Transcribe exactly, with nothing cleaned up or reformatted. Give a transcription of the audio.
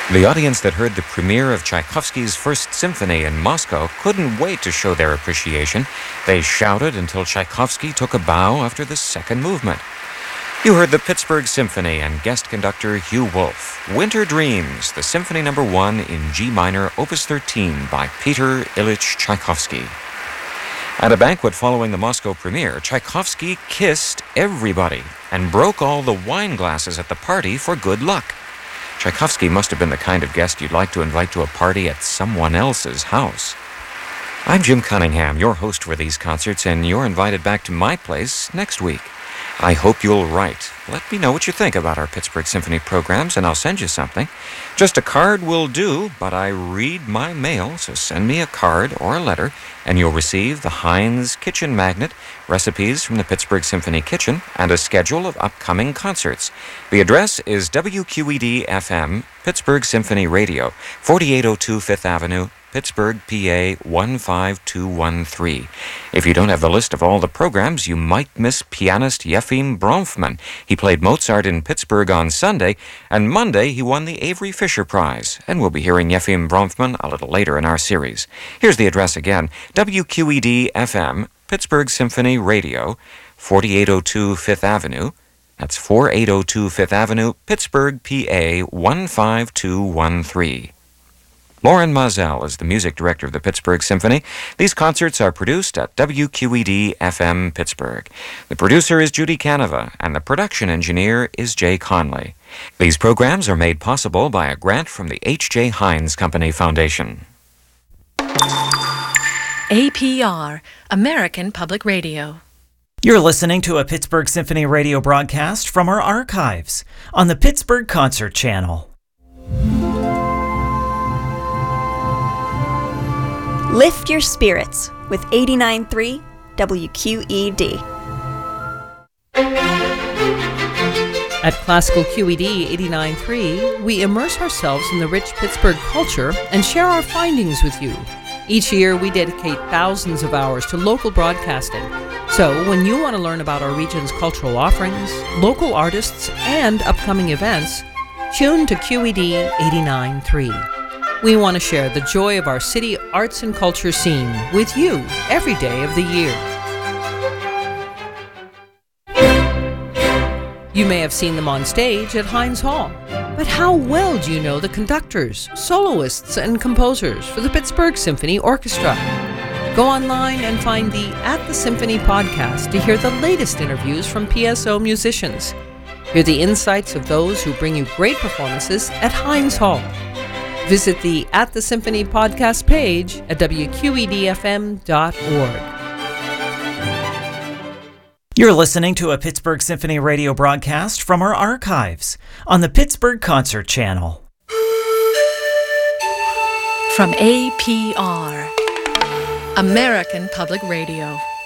The audience that heard the premiere of Tchaikovsky's First Symphony in Moscow couldn't wait to show their appreciation. They shouted until Tchaikovsky took a bow after the second movement. You heard the Pittsburgh Symphony and guest conductor Hugh Wolf. Winter Dreams, the Symphony Number One in G minor, Opus thirteen by Peter Ilyich Tchaikovsky. At a banquet following the Moscow premiere, Tchaikovsky kissed everybody and broke all the wine glasses at the party for good luck. Tchaikovsky must have been the kind of guest you'd like to invite to a party at someone else's house. I'm Jim Cunningham, your host for these concerts, and you're invited back to my place next week. I hope you'll write. Let me know what you think about our Pittsburgh Symphony programs, and I'll send you something. Just a card will do, but I read my mail, so send me a card or a letter, and you'll receive the Heinz Kitchen Magnet, recipes from the Pittsburgh Symphony Kitchen, and a schedule of upcoming concerts. The address is W Q E D F M, Pittsburgh Symphony Radio, forty-eight oh two Fifth Avenue, Pittsburgh, P A one five two one three. If you don't have the list of all the programs, you might miss pianist Yefim Bronfman. He played Mozart in Pittsburgh on Sunday, and Monday he won the Avery Fisher Prize. And we'll be hearing Yefim Bronfman a little later in our series. Here's the address again, W Q E D F M, Pittsburgh Symphony Radio, forty-eight oh two Fifth Avenue. That's forty-eight oh two Fifth Avenue, Pittsburgh, P A one five two one three. Lauren Mazel is the music director of the Pittsburgh Symphony. These concerts are produced at W Q E D F M Pittsburgh. The producer is Judy Canova, and the production engineer is Jay Conley. These programs are made possible by a grant from the H J Heinz Company Foundation. A P R, American Public Radio. You're listening to a Pittsburgh Symphony radio broadcast from our archives on the Pittsburgh Concert Channel. Lift your spirits with eighty-nine point three W Q E D. At Classical Q E D eighty-nine point three, we immerse ourselves in the rich Pittsburgh culture and share our findings with you. Each year, we dedicate thousands of hours to local broadcasting. So, when you want to learn about our region's cultural offerings, local artists, and upcoming events, tune to Q E D eighty-nine point three. We want to share the joy of our city arts and culture scene with you every day of the year. You may have seen them on stage at Heinz Hall, but how well do you know the conductors, soloists, and composers for the Pittsburgh Symphony Orchestra? Go online and find the At the Symphony podcast to hear the latest interviews from P S O musicians. Hear the insights of those who bring you great performances at Heinz Hall. Visit the At the Symphony podcast page at W Q E D F M dot org. You're listening to a Pittsburgh Symphony radio broadcast from our archives on the Pittsburgh Concert Channel. From A P R, American Public Radio.